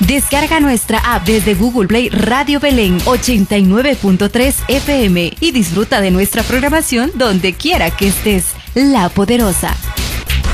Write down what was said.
Descarga nuestra app desde Google Play Radio Belén 89.3 FM y disfruta de nuestra programación donde quiera que estés. La Poderosa.